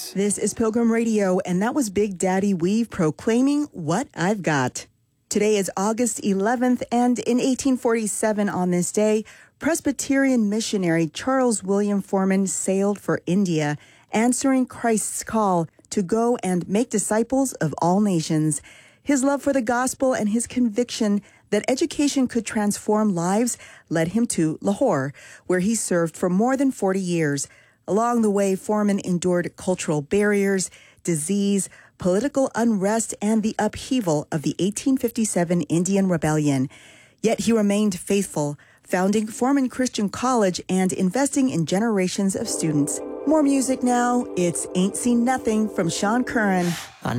This is Pilgrim Radio, and that was Big Daddy Weave proclaiming What I've Got. Today is August 11th, and in 1847 on this day, Presbyterian missionary Charles William Forman sailed for India, answering Christ's call to go and make disciples of all nations. His love for the gospel and his conviction that education could transform lives led him to Lahore, where he served for more than 40 years. Along the way, Forman endured cultural barriers, disease, political unrest, and the upheaval of the 1857 Indian Rebellion. Yet he remained faithful, founding Forman Christian College and investing in generations of students. More music now. It's Ain't Seen Nothing from Sean Curran.